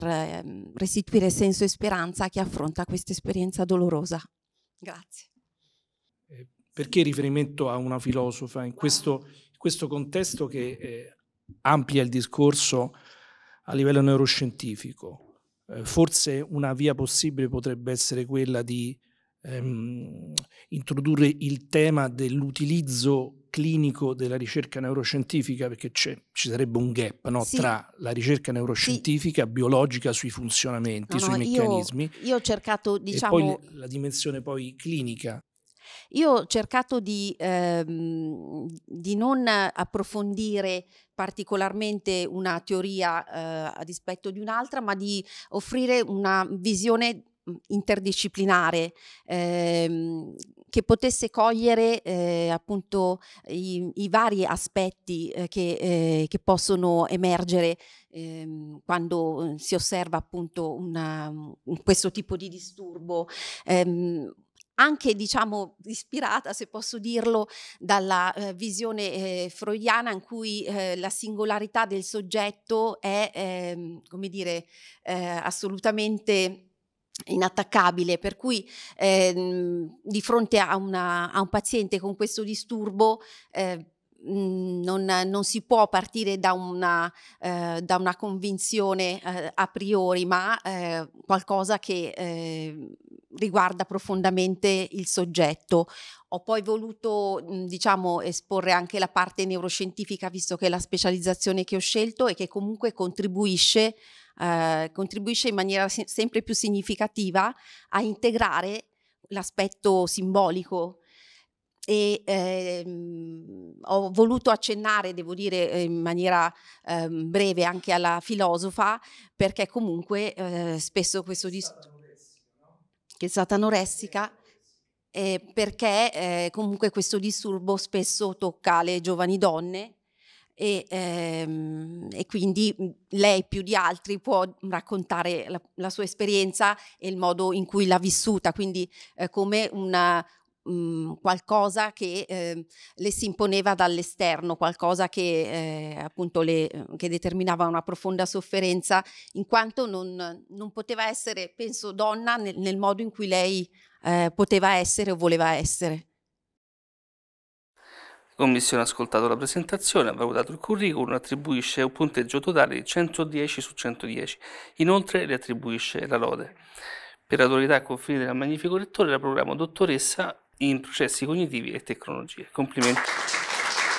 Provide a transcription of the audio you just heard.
restituire senso e speranza a chi affronta questa esperienza dolorosa. Grazie. Perché riferimento a una filosofa in questo contesto che amplia il discorso a livello neuroscientifico? Forse una via possibile potrebbe essere quella di introdurre il tema dell'utilizzo clinico della ricerca neuroscientifica, perché ci sarebbe un gap, no? Sì. Tra la ricerca neuroscientifica, biologica sui funzionamenti, sui meccanismi, io ho cercato, e poi la dimensione poi clinica. Io ho cercato di non approfondire particolarmente una teoria a dispetto di un'altra, ma di offrire una visione interdisciplinare che potesse cogliere appunto i vari aspetti che possono emergere quando si osserva appunto questo tipo di disturbo. Anche diciamo ispirata, se posso dirlo, dalla visione freudiana, in cui la singolarità del soggetto è come dire assolutamente inattaccabile, per cui di fronte a un paziente con questo disturbo non si può partire da una convinzione a priori, ma qualcosa che riguarda profondamente il soggetto. Ho poi voluto diciamo esporre anche la parte neuroscientifica, visto che è la specializzazione che ho scelto e che comunque contribuisce in maniera sempre più significativa a integrare l'aspetto simbolico. E ho voluto accennare, devo dire in maniera breve, anche alla filosofa, perché comunque spesso questo che è stata anoressica, perché comunque questo disturbo spesso tocca le giovani donne e quindi lei più di altri può raccontare la sua esperienza e il modo in cui l'ha vissuta, quindi come qualcosa che le si imponeva dall'esterno, qualcosa che appunto che determinava una profonda sofferenza, in quanto non poteva essere, penso, donna nel modo in cui lei poteva essere o voleva essere. La commissione ha ascoltato la presentazione, ha valutato il curriculum, attribuisce un punteggio totale di 110 su 110. Inoltre le attribuisce la lode. Per l'autorità a confini del magnifico lettore la proclamo dottoressa in processi cognitivi e tecnologie. Complimenti.